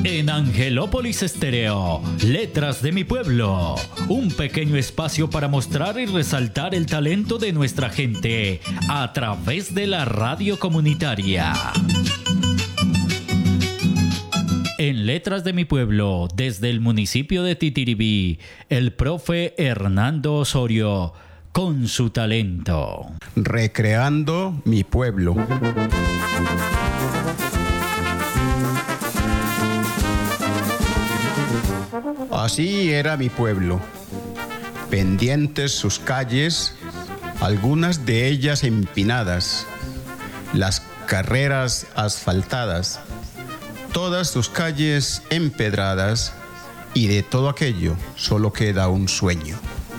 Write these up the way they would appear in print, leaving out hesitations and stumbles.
En Angelópolis Estéreo, Letras de mi Pueblo, un pequeño espacio para mostrar y resaltar el talento de nuestra gente a través de la radio comunitaria. En Letras de mi Pueblo, desde el municipio de Titiribí, el profe Hernando Osorio, con su talento. Recreando mi pueblo. Así era mi pueblo. Pendientes sus calles, algunas de ellas empinadas, las carreras asfaltadas, todas sus calles empedradas, y de todo aquello solo queda un sueño.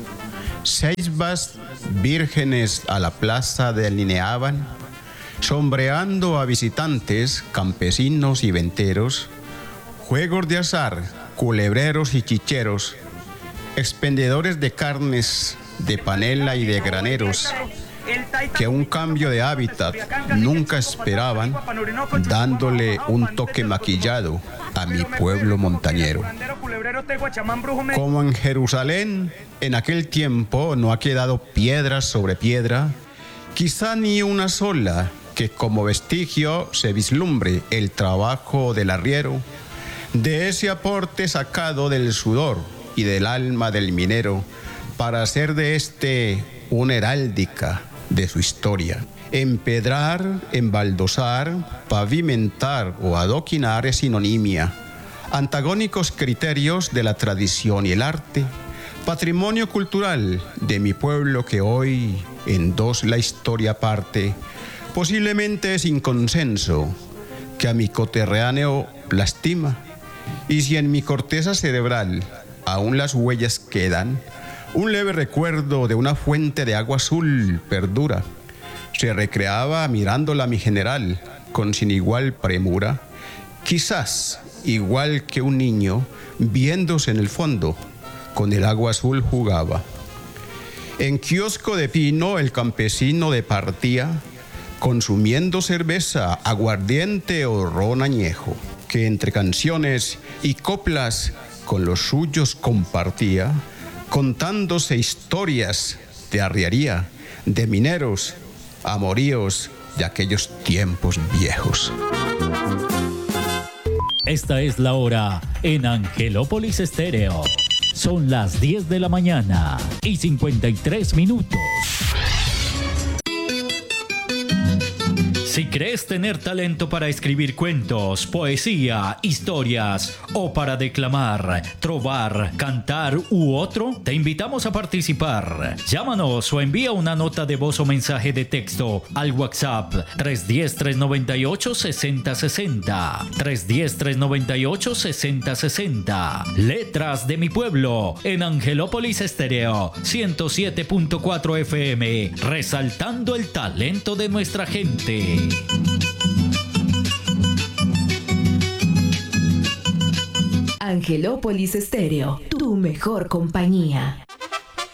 6 vas vírgenes a la plaza delineaban, sombreando a visitantes, campesinos y venteros, juegos de azar, culebreros y chicheros, expendedores de carnes, de panela y de graneros, que un cambio de hábitat nunca esperaban, dándole un toque maquillado a mi pueblo montañero. Como en Jerusalén, en aquel tiempo no ha quedado piedra sobre piedra, quizá ni una sola, que como vestigio se vislumbre el trabajo del arriero, de ese aporte sacado del sudor y del alma del minero, para hacer de este una heráldica de su historia. Empedrar, embaldosar, pavimentar o adoquinar es sinonimia, antagónicos criterios de la tradición y el arte, patrimonio cultural de mi pueblo que hoy en dos la historia parte, posiblemente sin consenso, que a mi coterráneo lastima. Y si en mi corteza cerebral aún las huellas quedan, un leve recuerdo de una fuente de agua azul perdura. Se recreaba mirándola mi general con sin igual premura, quizás igual que un niño viéndose en el fondo, con el agua azul jugaba. En kiosco de pino el campesino departía, consumiendo cerveza, aguardiente o ron añejo, que entre canciones y coplas con los suyos compartía, contándose historias de arriería, de mineros, amoríos de aquellos tiempos viejos. Esta es la hora en Angelópolis Estéreo. Son las 10 de la mañana y 53 minutos. Si crees tener talento para escribir cuentos, poesía, historias o para declamar, trovar, cantar u otro, te invitamos a participar. Llámanos o envía una nota de voz o mensaje de texto al WhatsApp 310-398-6060. 310-398-6060. Letras de mi Pueblo en Angelópolis Estéreo 107.4 FM, resaltando el talento de nuestra gente. Angelópolis Estéreo, tu mejor compañía.